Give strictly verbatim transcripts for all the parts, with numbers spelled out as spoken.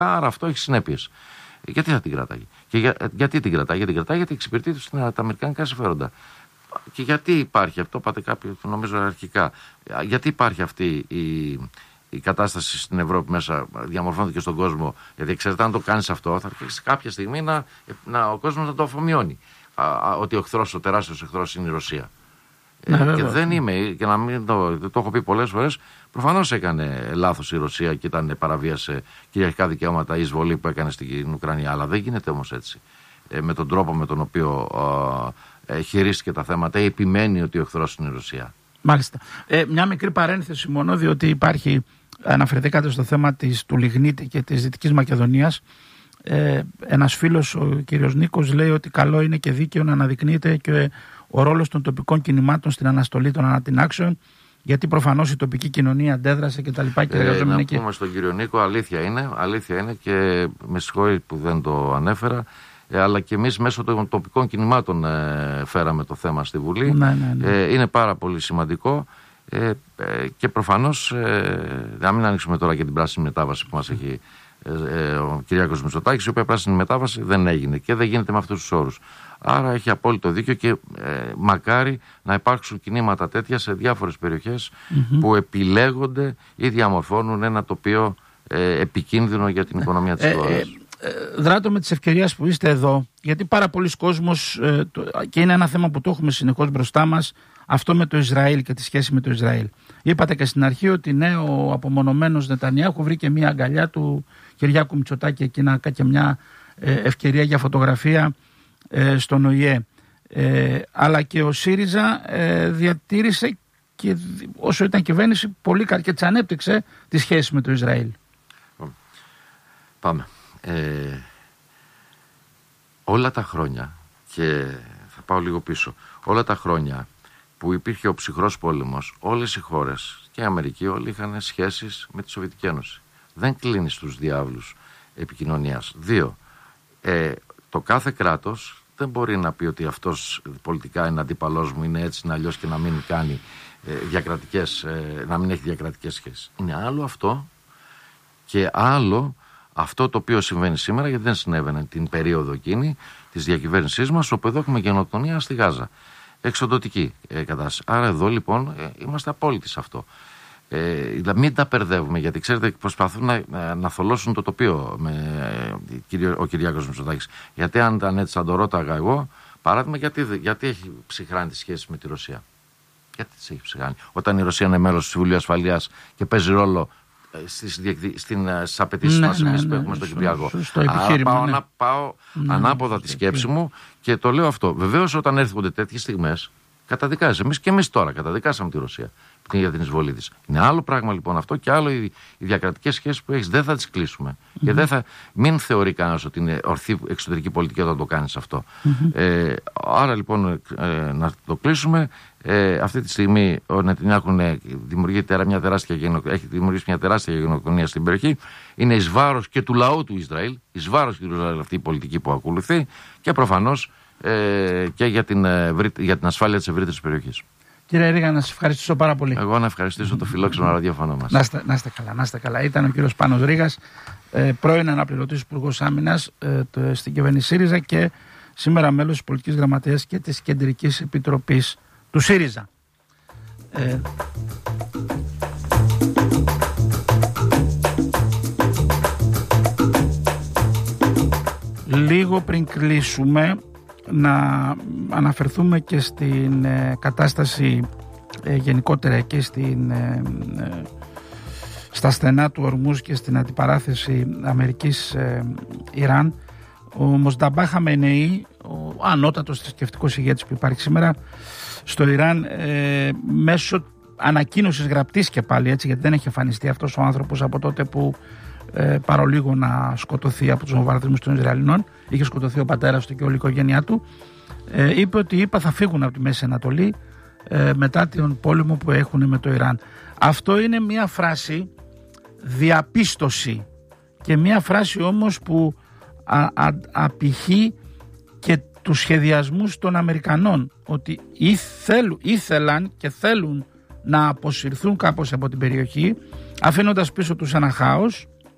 Άρα αυτό έχει συνέπειες. Γιατί θα την κρατάει? Και για, γιατί την κρατάει? Γιατί την κρατάει γιατί εξυπηρετεί τα αμερικανικά συμφέροντα. Και γιατί υπάρχει αυτό, πάτε κάποιοι, νομίζω αρχικά, γιατί υπάρχει αυτή η, η κατάσταση στην Ευρώπη μέσα, διαμορφώνεται και στον κόσμο? Γιατί ξέρετε, αν το κάνεις αυτό, θα αρχίσει κάποια στιγμή να, να, ο κόσμος να το αφομοιώνει. Α, α, ότι ο εχθρός, ο τεράστιος εχθρός είναι η Ρωσία. Ναι, ε, βέβαια. και δεν είμαι, και να μην το, το έχω πει πολλές φορές, προφανώς έκανε λάθος η Ρωσία και ήταν παραβίασε κυριαρχικά δικαιώματα, η εισβολή που έκανε στην Ουκρανία. Αλλά δεν γίνεται όμως έτσι. Ε, με τον τρόπο με τον οποίο ε, χειρίστηκε τα θέματα, επιμένει ότι ο εχθρός είναι η Ρωσία. Μάλιστα. Ε, μια μικρή παρένθεση μόνο, διότι υπάρχει, αναφερθήκατε στο θέμα της, του Λιγνίτη και της Δυτικής Μακεδονίας. Ε, ένας φίλος, ο κύριος Νίκος, λέει ότι καλό είναι και δίκαιο να αναδεικνύεται και ο ρόλος των τοπικών κινημάτων στην αναστολή των ανατινάξεων, γιατί προφανώς η τοπική κοινωνία αντέδρασε και τα λοιπά. Και ε, να εκεί. πούμε στον κύριο Νίκο, αλήθεια είναι, αλήθεια είναι και με συγχωρεί που δεν το ανέφερα, ε, αλλά και εμείς μέσω των τοπικών κινημάτων ε, φέραμε το θέμα στη Βουλή. Ναι, ναι, ναι. Ε, είναι πάρα πολύ σημαντικό ε, ε, και προφανώς, ε, να μην ανοίξουμε τώρα και την πράσινη μετάβαση που μας έχει ε, ο Κυριάκος Μητσοτάκης, η οποία πράσινη μετάβαση δεν έγινε και δεν γίνεται με αυτούς τους όρους. Άρα έχει απόλυτο δίκιο και ε, μακάρι να υπάρξουν κινήματα τέτοια σε διάφορες περιοχές mm-hmm. που επιλέγονται ή διαμορφώνουν ένα τοπίο ε, επικίνδυνο για την οικονομία της χώρας. Ε, ε, ε, δράτω με τις ευκαιρίες που είστε εδώ, γιατί πάρα πολλοί κόσμος, ε, το, και είναι ένα θέμα που το έχουμε συνεχώς μπροστά μας, αυτό με το Ισραήλ και τη σχέση με το Ισραήλ. Είπατε και στην αρχή ότι ναι, ο απομονωμένος Νετανιάχου βρήκε μια αγκαλιά του Κυριάκου Μητσοτάκη εκεί να κάνει και μια ε, ευκαιρία για φωτογραφία ε, στον Ο Η Ε. Ε, αλλά και ο ΣΥΡΙΖΑ ε, διατήρησε και όσο ήταν κυβέρνηση πολύ καλή και τις ανέπτυξε τη σχέση με το Ισραήλ. Πάμε. Ε, όλα τα χρόνια, και θα πάω λίγο πίσω, όλα τα χρόνια που υπήρχε ο ψυχρός πόλεμος, όλες οι χώρες και η Αμερική όλοι είχαν σχέσεις με τη Σοβιετική Ένωση. Δεν κλείνει στους διάβλους επικοινωνίας. Δύο, ε, το κάθε κράτος δεν μπορεί να πει ότι αυτός πολιτικά είναι αντίπαλός μου, είναι έτσι, είναι αλλιώς και να μην κάνει ε, διακρατικές, ε, να μην έχει διακρατικές σχέσεις. Είναι άλλο αυτό και άλλο αυτό το οποίο συμβαίνει σήμερα, γιατί δεν συνέβαινε την περίοδο εκείνη της διακυβέρνησής μας, όπου εδώ έχουμε γενοκτονία στη Γάζα. Εξοντωτική ε, κατάσταση. Άρα εδώ λοιπόν ε, είμαστε απόλυτοι σε αυτό. Ε, δηλαδή μην τα μπερδεύουμε, γιατί ξέρετε προσπαθούν να, να, να θολώσουν το τοπίο με, ε, κύριο, ο Κυριάκος Μητσοτάκης. Γιατί αν ήταν έτσι θα το ρώταγα εγώ, παράδειγμα, γιατί, γιατί έχει ψυχράνει τις σχέσεις με τη Ρωσία? Γιατί τις έχει ψυχράνει? Όταν η Ρωσία είναι μέλος του Συμβουλίου Ασφαλείας και παίζει ρόλο στις, στις απαιτήσεις ναι, μας ναι, εμείς ναι, που έχουμε στο, στο Κυπριακό. Στο, στο επιχείρημα, πάω, ναι. να, πάω ναι, ανάποδα ναι, τη σκέψη μου και το λέω αυτό. Βεβαίως όταν έρχονται τέτοιες στιγμές καταδικάζει. Εμείς και εμείς τώρα καταδικάσαμε τη Ρωσία για την εισβολή της. Είναι άλλο πράγμα λοιπόν αυτό και άλλο οι, οι διακρατικές σχέσεις που έχεις. Δεν θα τις κλείσουμε. Mm-hmm. Και δεν θα, μην θεωρεί κανένας ότι είναι ορθή εξωτερική πολιτική όταν το κάνεις αυτό. Mm-hmm. Ε, άρα λοιπόν ε, να το κλείσουμε. Ε, αυτή τη στιγμή ο Νετανιάχου δημιουργεί μια τεράστια γενοκτονία, έχει δημιουργήσει μια τεράστια γενοκτονία στην περιοχή. Είναι εις βάρος και του λαού του Ισραήλ, εις βάρος και του Ισραήλ αυτή η πολιτική που ακολουθεί και προφανώς ε, και για την, για την ασφάλεια της ευρύτερης περιοχής. Κύριε Ρήγα, να σας ευχαριστήσω πάρα πολύ. Εγώ να ευχαριστήσω το φιλόξενο ραδιόφωνο μας. Να είστε, να είστε καλά, να είστε καλά. Ήταν ο κύριος Πάνος Ρήγας, ε, πρώην αναπληρωτής Υπουργός Άμυνας ε, το, στην κυβέρνηση ΣΥΡΙΖΑ και σήμερα μέλος της Πολιτικής Γραμματείας και της Κεντρικής Επιτροπής του ΣΥΡΙΖΑ. Ε, λίγο πριν κλείσουμε να αναφερθούμε και στην ε, κατάσταση ε, γενικότερα εκεί στην, ε, ε, στα στενά του Ορμούζ και στην αντιπαράθεση Αμερικής-Ιράν. Ε, ο Μοσνταμπά Χαμενεή, ο ανώτατος θρησκευτικός ηγέτης που υπάρχει σήμερα στο Ιράν, ε, μέσω ανακοίνωσης γραπτής και πάλι, έτσι, γιατί δεν έχει εμφανιστεί αυτός ο άνθρωπος από τότε που ε, παρολίγο να σκοτωθεί από τους βομβαρδισμούς των Ισραηλινών, είχε σκοτωθεί ο πατέρας του και όλη η οικογένειά του, ε, είπε ότι είπα θα φύγουν από τη Μέση Ανατολή ε, μετά τον πόλεμο που έχουν με το Ιράν. Αυτό είναι μια φράση διαπίστωση και μια φράση όμως που α, α, απηχεί και τους σχεδιασμούς των Αμερικανών, ότι ή θέλουν, ήθελαν και θέλουν να αποσυρθούν κάπως από την περιοχή, αφήνοντας πίσω τους ένα χάος,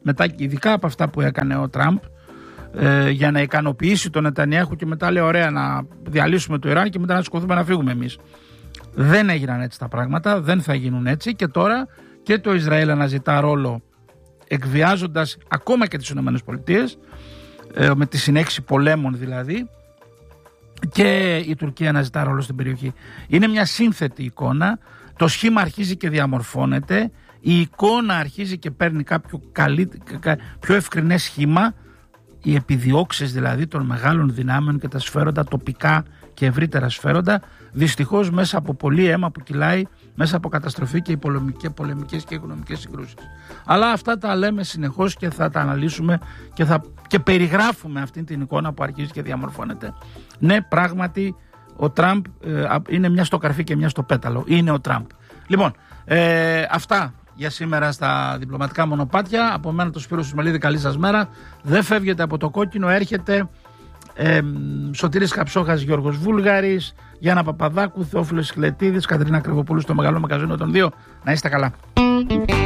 μετά, ειδικά από αυτά που έκανε ο Τραμπ, ε, για να ικανοποιήσει τον Νετανιάχου, και μετά λέει: ωραία, να διαλύσουμε το Ιράν και μετά να σηκωθούμε να φύγουμε εμείς. Δεν έγιναν έτσι τα πράγματα, δεν θα γίνουν έτσι, και τώρα και το Ισραήλ αναζητά ρόλο, εκβιάζοντας ακόμα και τις ΗΠΑ, ε, με τη συνέχιση πολέμων δηλαδή, και η Τουρκία αναζητά ρόλο στην περιοχή. Είναι μια σύνθετη εικόνα, το σχήμα αρχίζει και διαμορφώνεται, η εικόνα αρχίζει και παίρνει κάποιο καλύ, πιο ευκρινές σχήμα, οι επιδιώξεις δηλαδή των μεγάλων δυνάμεων και τα σφαίροντα, τοπικά και ευρύτερα σφαίροντα, δυστυχώς μέσα από πολύ αίμα που κυλάει, μέσα από καταστροφή και πολεμικές και οικονομικές συγκρούσεις. Αλλά αυτά τα λέμε συνεχώς και θα τα αναλύσουμε και, θα, και περιγράφουμε αυτή την εικόνα που αρχίζει και διαμορφώνεται. Ναι, πράγματι ο Τραμπ ε, είναι μια στο καρφί και μια στο πέταλο. Είναι ο Τραμπ. Λοιπόν, ε, αυτά για σήμερα στα διπλωματικά μονοπάτια. Από μένα το Σπύρο Σισμελίδη, καλή σας μέρα. Δεν φεύγετε από το κόκκινο, έρχεται ε, Σωτήρης Καψόχας, Γιώργος Βούλγαρης, Γιάννα Παπαδάκου, Θεόφιλος Χιλετίδης, Κατερίνα Κρυβοπούλου στο Μεγάλο Μαγαζίνο των Δύο. Να είστε καλά.